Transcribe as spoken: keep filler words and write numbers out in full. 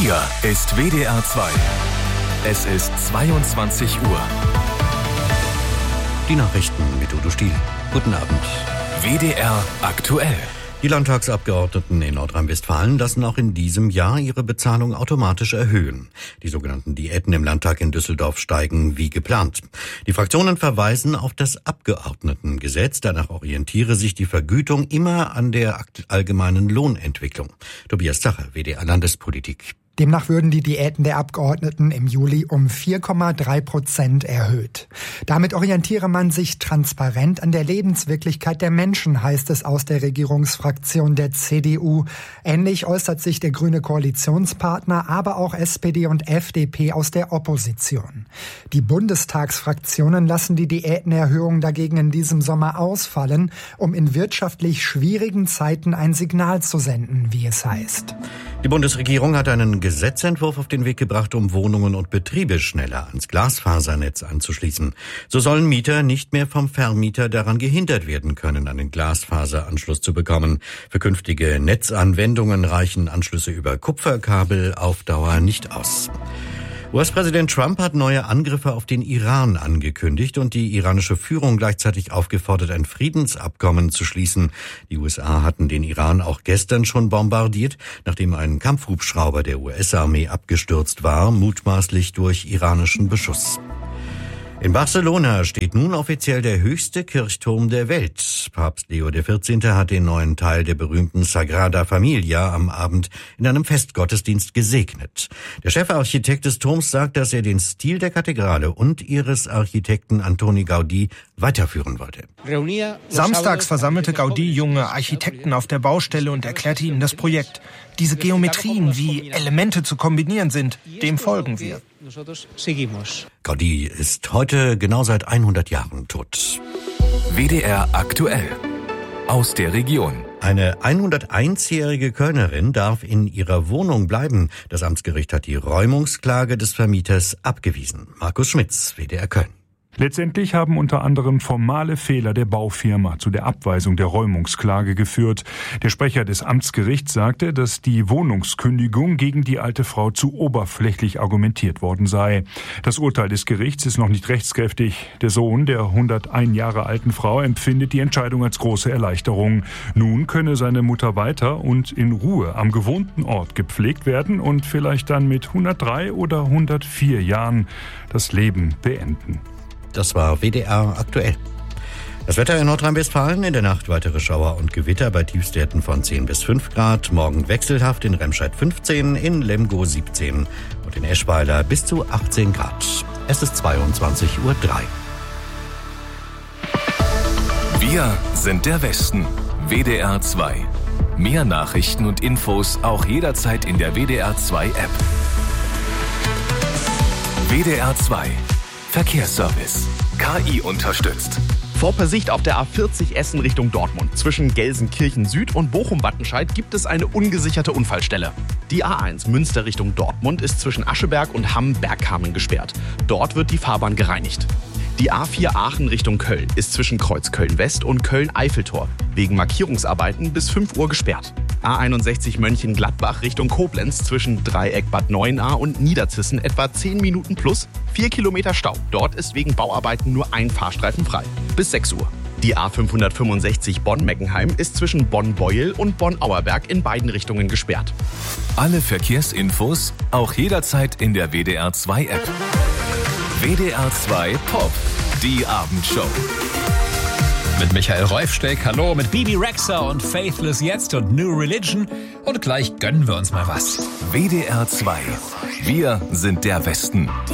Hier ist W D R zwei. Es ist zweiundzwanzig Uhr. Die Nachrichten mit Udo Stiel. Guten Abend. W D R aktuell. Die Landtagsabgeordneten in Nordrhein-Westfalen lassen auch in diesem Jahr ihre Bezahlung automatisch erhöhen. Die sogenannten Diäten im Landtag in Düsseldorf steigen wie geplant. Die Fraktionen verweisen auf das Abgeordnetengesetz. Danach orientiere sich die Vergütung immer an der allgemeinen Lohnentwicklung. Tobias Zacher, W D R Landespolitik. Demnach würden die Diäten der Abgeordneten im Juli um vier Komma drei Prozent erhöht. Damit orientiere man sich transparent an der Lebenswirklichkeit der Menschen, heißt es aus der Regierungsfraktion der C D U. Ähnlich äußert sich der grüne Koalitionspartner, aber auch S P D und F D P aus der Opposition. Die Bundestagsfraktionen lassen die Diätenerhöhung dagegen in diesem Sommer ausfallen, um in wirtschaftlich schwierigen Zeiten ein Signal zu senden, wie es heißt. Die Bundesregierung hat einen Gesetzentwurf auf den Weg gebracht, um Wohnungen und Betriebe schneller ans Glasfasernetz anzuschließen. So sollen Mieter nicht mehr vom Vermieter daran gehindert werden können, einen Glasfaseranschluss zu bekommen. Für künftige Netzanwendungen reichen Anschlüsse über Kupferkabel auf Dauer nicht aus. U S-Präsident Trump hat neue Angriffe auf den Iran angekündigt und die iranische Führung gleichzeitig aufgefordert, ein Friedensabkommen zu schließen. Die U S A hatten den Iran auch gestern schon bombardiert, nachdem ein Kampfhubschrauber der U S-Armee abgestürzt war, mutmaßlich durch iranischen Beschuss. In Barcelona steht nun offiziell der höchste Kirchturm der Welt. Papst Leo der vierzehnte hat den neuen Teil der berühmten Sagrada Familia am Abend in einem Festgottesdienst gesegnet. Der Chefarchitekt des Turms sagt, dass er den Stil der Kathedrale und ihres Architekten Antoni Gaudí weiterführen wollte. Samstags versammelte Gaudí junge Architekten auf der Baustelle und erklärte ihnen das Projekt. Diese Geometrien, wie Elemente zu kombinieren sind, dem folgen wir. Gaudí ist heute genau seit hundert Jahren tot. W D R aktuell. Aus der Region. Eine hunderteinjährige Kölnerin darf in ihrer Wohnung bleiben. Das Amtsgericht hat die Räumungsklage des Vermieters abgewiesen. Markus Schmitz, W D R Köln. Letztendlich haben unter anderem formale Fehler der Baufirma zu der Abweisung der Räumungsklage geführt. Der Sprecher des Amtsgerichts sagte, dass die Wohnungskündigung gegen die alte Frau zu oberflächlich argumentiert worden sei. Das Urteil des Gerichts ist noch nicht rechtskräftig. Der Sohn der hundertein Jahre alten Frau empfindet die Entscheidung als große Erleichterung. Nun könne seine Mutter weiter und in Ruhe am gewohnten Ort gepflegt werden und vielleicht dann mit hundertdrei oder hundertvier Jahren das Leben beenden. Das war W D R aktuell. Das Wetter in Nordrhein-Westfalen: in der Nacht weitere Schauer und Gewitter bei Tiefstwerten von zehn bis fünf Grad. Morgen wechselhaft, in Remscheid fünfzehn, in Lemgo siebzehn und in Eschweiler bis zu achtzehn Grad. Es ist zweiundzwanzig Uhr drei. Wir sind der Westen. W D R zwei. Mehr Nachrichten und Infos auch jederzeit in der W D R zwei App. W D R zwei. Verkehrsservice. K I unterstützt. Vorpersicht auf der A vierzig Essen Richtung Dortmund. Zwischen Gelsenkirchen Süd und Bochum-Wattenscheid gibt es eine ungesicherte Unfallstelle. Die A eins Münster Richtung Dortmund ist zwischen Ascheberg und Hamm-Bergkamen gesperrt. Dort wird die Fahrbahn gereinigt. Die A vier Aachen Richtung Köln ist zwischen Kreuz Köln-West und Köln-Eiffeltor wegen Markierungsarbeiten bis fünf Uhr gesperrt. A einundsechzig Mönchengladbach Richtung Koblenz zwischen Dreieck Bad Neuenahr und Niederzissen etwa zehn Minuten plus, vier Kilometer Stau. Dort ist wegen Bauarbeiten nur ein Fahrstreifen frei. Bis sechs Uhr. Die A fünfhundertfünfundsechzig Bonn-Meckenheim ist zwischen Bonn-Beuel und Bonn-Auerberg in beiden Richtungen gesperrt. Alle Verkehrsinfos auch jederzeit in der W D R zwei App. W D R zwei Pop, die Abendshow. Mit Michael Reufsteck, hallo, mit Bibi Rexha und Faithless jetzt und New Religion. Und gleich gönnen wir uns mal was. W D R zwei. Wir sind der Westen.